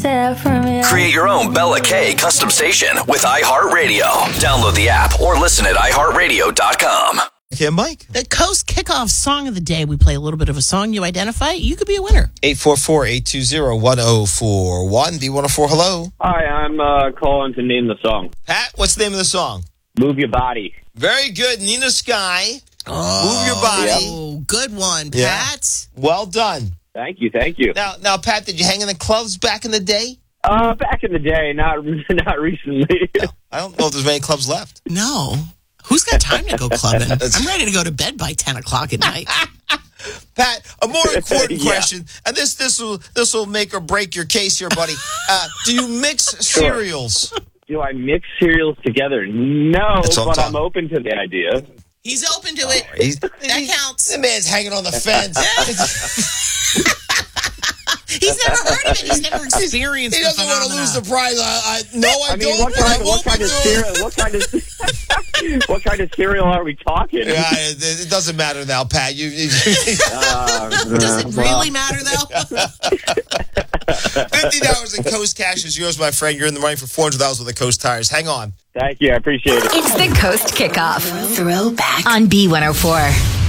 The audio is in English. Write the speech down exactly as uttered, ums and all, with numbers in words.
Create your own Bella K custom station with iHeartRadio. Download the app or listen at i heart radio dot com. Okay, Mike. The Coast Kickoff Song of the Day. We play a little bit of a song. You identify it, you could be a winner. eight four four, eight two zero, one zero four one. B one oh four, hello. Hi, I'm uh, calling to name the song. Pat, what's the name of the song? Move Your Body. Very good. Nina Sky. Oh, Move Your Body. Oh, good one, Yeah. Pat. Well done. Thank you, thank you. Now, now, Pat, did you hang in the clubs back in the day? Uh, back in the day, not not recently. No, I don't know if there's many clubs left. No. Who's got time to go clubbing? I'm ready to go to bed by ten o'clock at night. Pat, a more important Yeah. question, and this this will this will make or break your case here, buddy. Uh, do you mix Sure. cereals? Do I mix cereals together? No, That's what I'm but talking. I'm open to the idea. He's open to it. He's, That counts. the man's hanging on the fence. He's never heard of it. He's never experienced He the doesn't want to phenomena. lose the prize. I, I, no, I, I mean, don't. what but I kind, what won't kind be of doing- cereal? What kind of what kind of cereal are we talking? Yeah, it, it doesn't matter now, Pat. You, you Uh, Does it well, really matter, though? fifty dollars in Coast Cash is yours, my friend. You're in the running for four hundred dollars with the Coast Tires. Hang on. Thank you, I appreciate it. It's the Coast Kickoff. Throwback on B one oh four.